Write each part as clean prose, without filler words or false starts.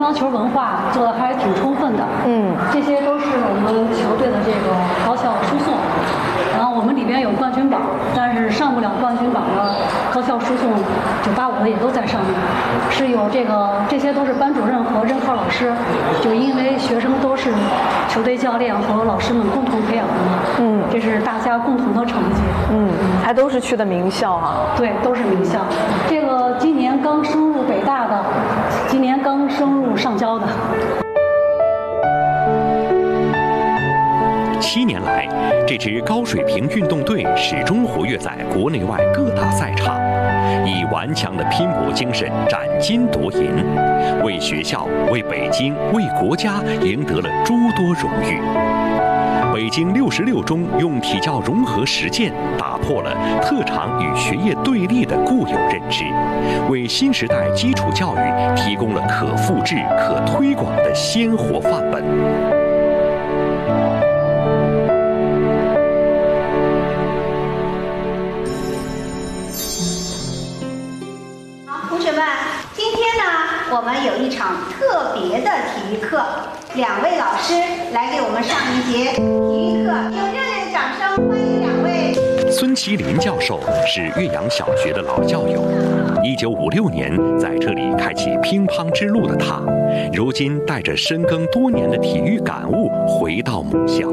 乒乓球文化做的还挺充分的，这些都是我们球队的这个高效输送。然后我们里边有冠军榜，但是上不了冠军榜的高校输送985的也都在上面，是有这些都是班主任和任课老师，就因为学生都是球队教练和老师们共同培养的嘛，这是大家共同的成绩， 还都是去的名校哈， 对，都是名校。这个今年刚升入北大的，今年刚升入上交的。 7年来，这支高水平运动队始终活跃在国内外各大赛场，以顽强的拼搏精神斩金夺银，为学校、为北京、为国家赢得了诸多荣誉。北京66中用体教融合实践打破了特长与学业对立的固有认知，为新时代基础教育提供了可复制、可推广的鲜活范本。 同学们，今天呢，我们有一场特别的体育课，2位老师来给我们上一节体育课，用热烈的掌声欢迎2位。 孙麒麟教授是岳阳小学的老教友，1956年在这里开启乒乓之路的他，如今带着深耕多年的体育感悟回到母校。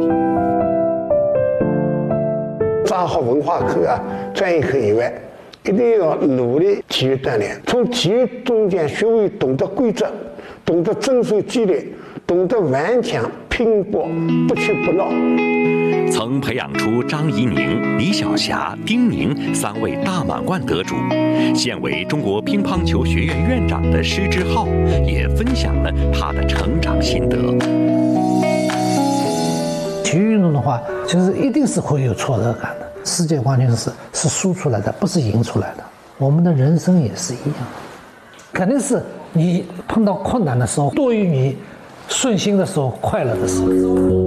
上好文化课啊、专业课以外，一定要努力体育锻炼，从体育中间学会懂得规则，懂得遵守纪律，懂得顽强拼搏，不屈不挠。 曾培养出张怡宁、李晓霞、丁宁3位大满贯得主，现为中国乒乓球学院院长的施之浩也分享了他的成长心得。 体育运动的话，其实一定是会有挫折感的。世界冠军是输出来的，不是赢出来的。我们的人生也是一样，肯定是你碰到困难的时候多于你顺心的时候、快乐的时候。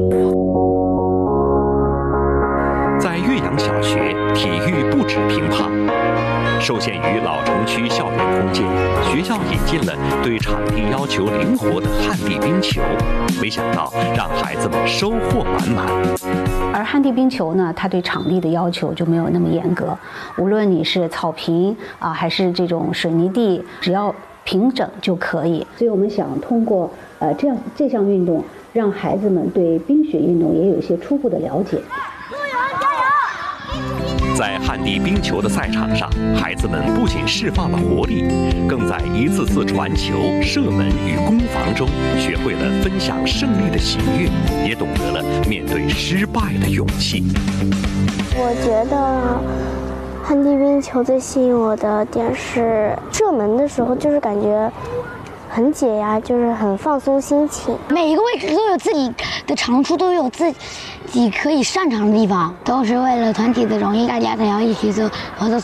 在岳阳小学，体育不止乒乓。受限于老城区校园空间，学校引进了对场地要求灵活的旱地冰球，没想到让孩子们收获满满。 而旱地冰球呢，它对场地的要求就没有那么严格，无论你是草坪啊，还是这种水泥地，只要平整就可以。所以我们想通过这项运动，让孩子们对冰雪运动也有一些初步的了解。 在旱地冰球的赛场上，孩子们不仅释放了活力，更在一次次传球、射门与攻防中学会了分享胜利的喜悦，也懂得了面对失败的勇气。 我觉得旱地冰球最吸引我的点是射门的时候，就是感觉很解压，就是很放松心情。 每一个位置都有自己的长处，都有自己可以擅长的地方，都是为了团体的荣誉，大家都要一起做合作。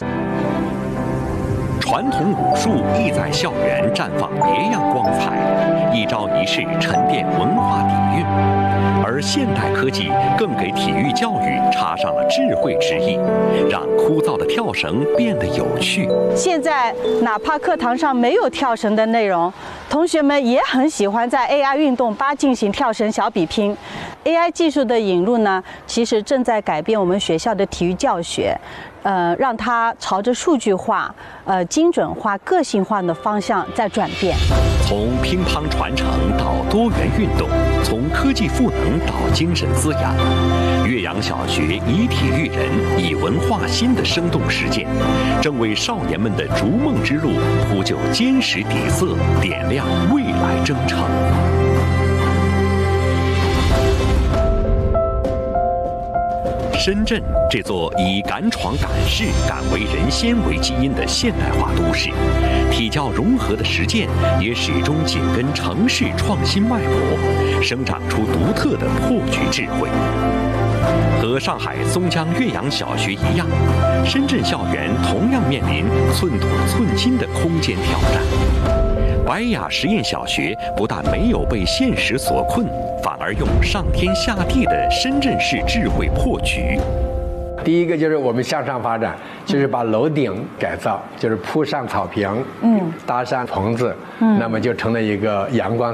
传统武术亦在校园绽放别样光彩，一招一式沉淀文化底蕴。而现代科技更给体育教育插上了智慧之意，让枯燥的跳绳变得有趣。 现在哪怕课堂上没有跳绳的内容，同学们也很喜欢在 AI 运动吧进行跳绳小比拼。AI 技术的引入呢，其实正在改变我们学校的体育教学，让它朝着数据化、精准化、个性化的方向在转变。 从乒乓传承到多元运动，从科技赋能到精神滋养，岳阳小学以体育人、以文化新的生动实践，正为少年们的逐梦之路铺就坚实底色，点亮未来征程。深圳这座以敢闯敢试、敢为人先为基因的现代化都市，体教融合的实践也始终紧跟城市创新脉搏，生长出独特的破局智慧。和上海松江岳阳小学一样，深圳校园同样面临寸土寸金的空间挑战。白雅实验小学不但没有被现实所困，反而用上天下地的深圳市智慧破局。 第一个就是我们向上发展，就是把楼顶改造，就是铺上草坪，搭上棚子，那么就成了一个阳光